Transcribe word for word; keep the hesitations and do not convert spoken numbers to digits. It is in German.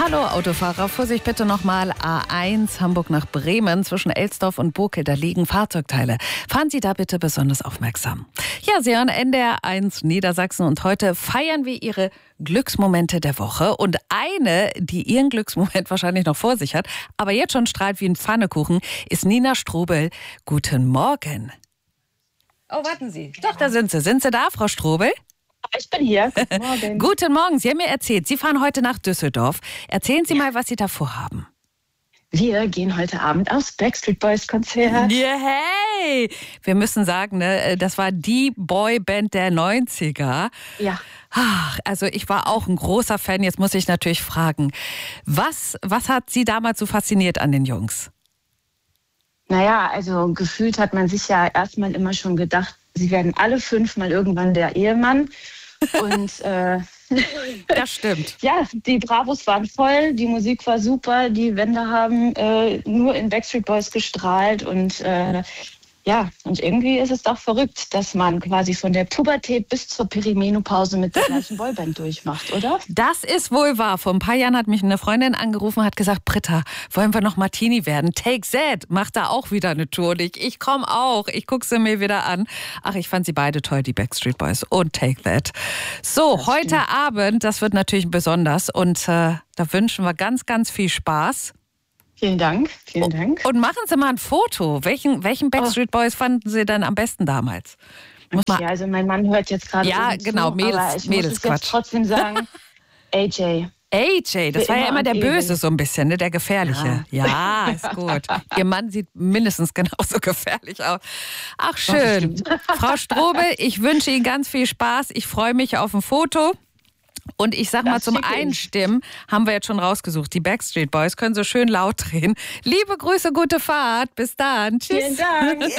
Hallo Autofahrer, Vorsicht bitte nochmal A eins Hamburg nach Bremen zwischen Elsdorf und Bokel, da liegen Fahrzeugteile. Fahren Sie da bitte besonders aufmerksam. Ja, Sie hören N D R eins Niedersachsen und heute feiern wir Ihre Glücksmomente der Woche. Und eine, die ihren Glücksmoment wahrscheinlich noch vor sich hat, aber jetzt schon strahlt wie ein Pfannekuchen, ist Nina Strobel. Guten Morgen. Oh, warten Sie. Doch, da sind Sie. Sind Sie da, Frau Strobel? Ich bin hier. Guten Morgen. Guten Morgen. Sie haben mir erzählt, Sie fahren heute nach Düsseldorf. Erzählen Sie mal, was Sie da vorhaben. Wir gehen heute Abend aufs Backstreet Boys Konzert. Yeah, hey! Wir müssen sagen, ne, das war die Boyband der neunziger. Ja. Ach, also ich war auch ein großer Fan. Jetzt muss ich natürlich fragen, was, was hat Sie damals so fasziniert an den Jungs? Naja, also gefühlt hat man sich ja erstmal immer schon gedacht, sie werden alle fünf mal irgendwann der Ehemann. Und äh, das stimmt. Ja, die Bravos waren voll, die Musik war super, die Wände haben äh, nur in Backstreet Boys gestrahlt und äh, ja, und irgendwie ist es doch verrückt, dass man quasi von der Pubertät bis zur Perimenopause mit der gleichen Boyband durchmacht, oder? Das ist wohl wahr. Vor ein paar Jahren hat mich eine Freundin angerufen und hat gesagt, Britta, wollen wir noch Martini werden? Take That macht da auch wieder eine Tour. Und ich, ich komme auch. Ich gucke sie mir wieder an. Ach, ich fand sie beide toll, die Backstreet Boys und Take That. So, das heute stimmt. Abend, das wird natürlich besonders. Und äh, da wünschen wir ganz, ganz viel Spaß. Vielen Dank, vielen Dank. Und machen Sie mal ein Foto. Welchen, welchen Backstreet Boys oh. fanden Sie denn am besten damals? Muss okay, mal also mein Mann hört jetzt gerade Ja, genau, zu, Mädels, aber ich Mädels muss es jetzt trotzdem sagen, A J. A J, das Für war ja immer immer der und Böse ewig. so ein bisschen, ne? Der Gefährliche. Ja, ja, ist gut. Ihr Mann sieht mindestens genauso gefährlich aus. Ach, schön. Frau Strobel, ich wünsche Ihnen ganz viel Spaß. Ich freue mich auf ein Foto. Und ich sag das mal zum Einstimmen, haben wir jetzt schon rausgesucht, die Backstreet Boys können so schön laut drehen. Liebe Grüße, gute Fahrt. Bis dann. Tschüss. Vielen Dank.